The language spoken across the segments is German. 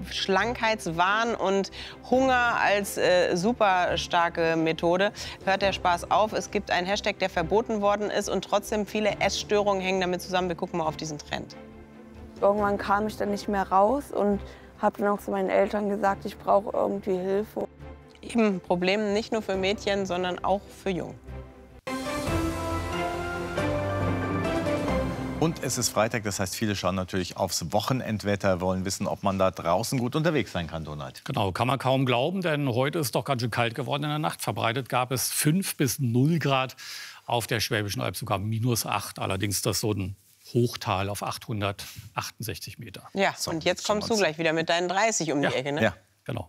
Schlankheitswahn und Hunger als super starke Methode, hört der Spaß auf. Es gibt einen Hashtag, der verboten worden ist und trotzdem viele Essstörungen hängen damit zusammen. Wir gucken mal auf diesen Trend. Irgendwann kam ich dann nicht mehr raus und habe dann auch zu meinen Eltern gesagt, ich brauche irgendwie Hilfe. Eben Problem nicht nur für Mädchen, sondern auch für Jungen. Und es ist Freitag, das heißt, viele schauen natürlich aufs Wochenendwetter, wollen wissen, ob man da draußen gut unterwegs sein kann, Donald. Genau, kann man kaum glauben, denn heute ist doch ganz schön kalt geworden in der Nacht. Verbreitet gab es 5 bis 0 Grad, auf der Schwäbischen Alb sogar -8. Allerdings das so ein Hochtal auf 868 Meter. Ja, so, und jetzt kommst du gleich wieder mit deinen 30 um die Ecke, ne? Ja, genau.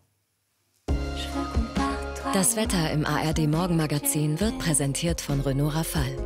Das Wetter im ARD-Morgenmagazin wird präsentiert von Renault Rafale.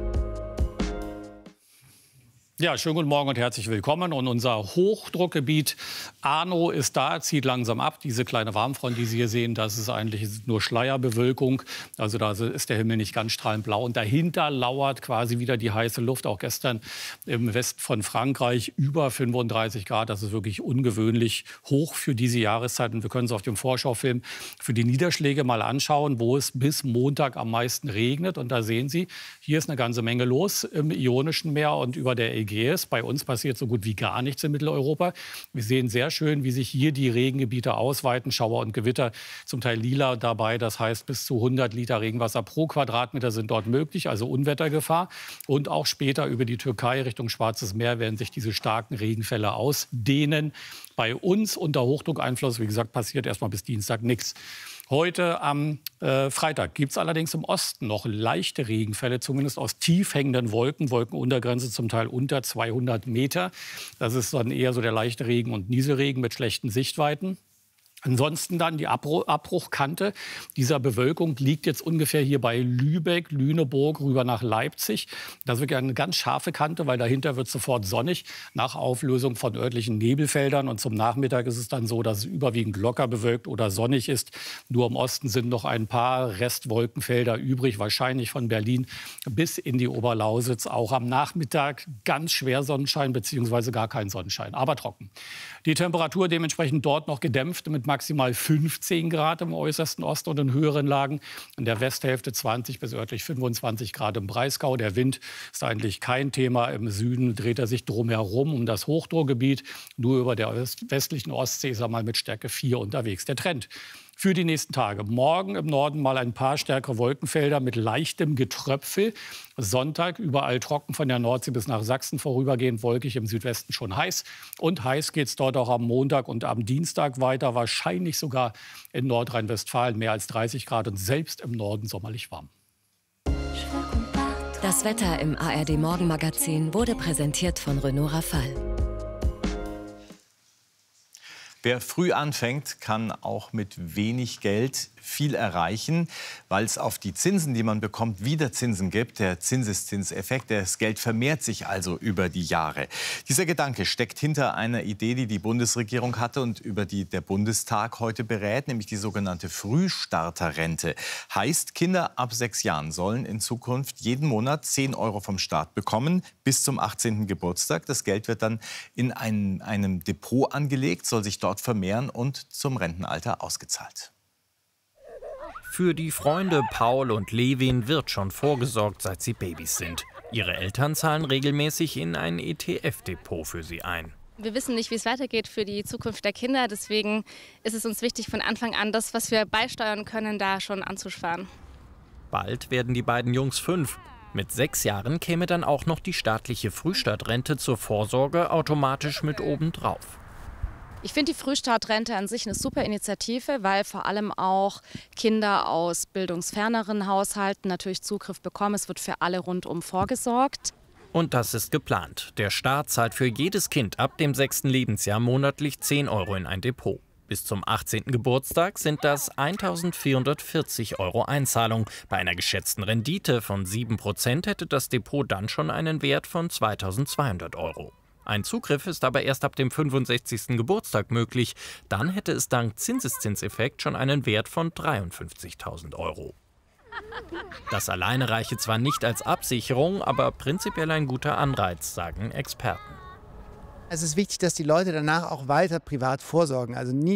Ja, schönen guten Morgen und herzlich willkommen. Und unser Hochdruckgebiet Arno ist da, zieht langsam ab. Diese kleine Warmfront, die Sie hier sehen, das ist eigentlich nur Schleierbewölkung. Also da ist der Himmel nicht ganz strahlend blau. Und dahinter lauert quasi wieder die heiße Luft. Auch gestern im Westen von Frankreich über 35 Grad. Das ist wirklich ungewöhnlich hoch für diese Jahreszeit. Und wir können es auf dem Vorschaufilm für die Niederschläge mal anschauen, wo es bis Montag am meisten regnet. Und da sehen Sie, hier ist eine ganze Menge los im Ionischen Meer und über der Ägäis. Bei uns passiert so gut wie gar nichts in Mitteleuropa. Wir sehen sehr schön, wie sich hier die Regengebiete ausweiten. Schauer und Gewitter, zum Teil lila dabei. Das heißt, bis zu 100 Liter Regenwasser pro Quadratmeter sind dort möglich, also Unwettergefahr. Und auch später über die Türkei Richtung Schwarzes Meer werden sich diese starken Regenfälle ausdehnen. Bei uns unter Hochdruckeinfluss, wie gesagt, passiert erst mal bis Dienstag nichts. Heute am Freitag gibt es allerdings im Osten noch leichte Regenfälle, zumindest aus tief hängenden Wolken. Wolkenuntergrenze zum Teil unter 200 Meter. Das ist dann eher so der leichte Regen und Nieselregen mit schlechten Sichtweiten. Ansonsten dann die Abbruchkante dieser Bewölkung liegt jetzt ungefähr hier bei Lübeck, Lüneburg rüber nach Leipzig. Das ist wirklich eine ganz scharfe Kante, weil dahinter wird sofort sonnig nach Auflösung von örtlichen Nebelfeldern. Und zum Nachmittag ist es dann so, dass es überwiegend locker bewölkt oder sonnig ist. Nur im Osten sind noch ein paar Restwolkenfelder übrig, wahrscheinlich von Berlin bis in die Oberlausitz. Auch am Nachmittag ganz schwer Sonnenschein bzw. gar kein Sonnenschein, aber trocken. Die Temperatur dementsprechend dort noch gedämpft mit maximal 15 Grad im äußersten Osten und in höheren Lagen. In der Westhälfte 20 bis örtlich 25 Grad im Breisgau. Der Wind ist eigentlich kein Thema. Im Süden dreht er sich drumherum um das Hochdruckgebiet. Nur über der westlichen Ostsee ist er mal mit Stärke 4 unterwegs. Der Trend für die nächsten Tage. Morgen im Norden mal ein paar stärkere Wolkenfelder mit leichtem Getröpfel. Sonntag überall trocken, von der Nordsee bis nach Sachsen vorübergehend wolkig, im Südwesten schon heiß. Und heiß geht es dort auch am Montag und am Dienstag weiter. Wahrscheinlich sogar in Nordrhein-Westfalen mehr als 30 Grad und selbst im Norden sommerlich warm. Das Wetter im ARD-Morgenmagazin wurde präsentiert von Renault Rafale. Wer früh anfängt, kann auch mit wenig Geld viel erreichen, weil es auf die Zinsen, die man bekommt, wieder Zinsen gibt. Der Zinseszinseffekt, das Geld vermehrt sich also über die Jahre. Dieser Gedanke steckt hinter einer Idee, die die Bundesregierung hatte und über die der Bundestag heute berät, nämlich die sogenannte Frühstarterrente. Heißt, Kinder ab 6 Jahren sollen in Zukunft jeden Monat 10 € vom Staat bekommen, bis zum 18. Geburtstag. Das Geld wird dann in einem Depot angelegt, soll sich dort vermehren und zum Rentenalter ausgezahlt. Für die Freunde Paul und Levin wird schon vorgesorgt, seit sie Babys sind. Ihre Eltern zahlen regelmäßig in ein ETF-Depot für sie ein. Wir wissen nicht, wie es weitergeht für die Zukunft der Kinder. Deswegen ist es uns wichtig, von Anfang an das, was wir beisteuern können, da schon anzusparen. Bald werden die beiden Jungs 5. Mit 6 Jahren käme dann auch noch die staatliche Frühstartrente zur Vorsorge automatisch mit obendrauf. Ich finde die Frühstartrente an sich eine super Initiative, weil vor allem auch Kinder aus bildungsferneren Haushalten natürlich Zugriff bekommen. Es wird für alle rundum vorgesorgt. Und das ist geplant. Der Staat zahlt für jedes Kind ab dem 6. Lebensjahr monatlich 10 € in ein Depot. Bis zum 18. Geburtstag sind das 1.440 € Einzahlung. Bei einer geschätzten Rendite von 7% hätte das Depot dann schon einen Wert von 2.200 €. Ein Zugriff ist aber erst ab dem 65. Geburtstag möglich. Dann hätte es dank Zinseszinseffekt schon einen Wert von 53.000 €. Das alleine reiche zwar nicht als Absicherung, aber prinzipiell ein guter Anreiz, sagen Experten. Es ist wichtig, dass die Leute danach auch weiter privat vorsorgen. Also nie